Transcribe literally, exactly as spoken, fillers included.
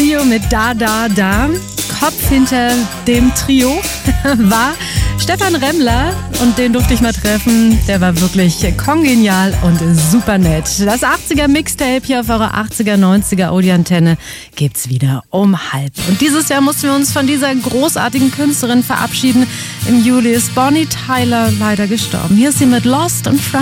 Trio mit Da, Da, Da. Kopf hinter dem Trio war Stefan Remmler und den durfte ich mal treffen. Der war wirklich kongenial und super nett. Das achtziger-Mixtape hier auf eurer achtziger, neunziger Audi-Antenne gibt's wieder um halb. Und dieses Jahr mussten wir uns von dieser großartigen Künstlerin verabschieden. Im Juli ist Bonnie Tyler leider gestorben. Hier ist sie mit Lost und Friday.